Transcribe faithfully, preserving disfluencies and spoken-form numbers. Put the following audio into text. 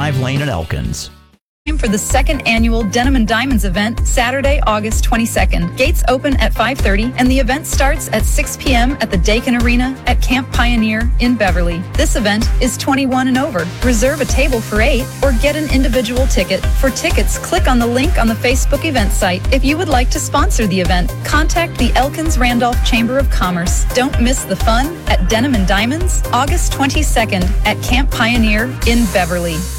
drive lane at Elkins. For the second annual Denim and Diamonds event, Saturday, August twenty-second. Gates open at five thirty and the event starts at six p.m. at the Dakin Arena at Camp Pioneer in Beverly. This event is twenty-one and over. Reserve a table for eight or get an individual ticket. For tickets, click on the link on the Facebook event site. If you would like to sponsor the event, contact the Elkins Randolph Chamber of Commerce. Don't miss the fun at Denim and Diamonds, August twenty-second at Camp Pioneer in Beverly.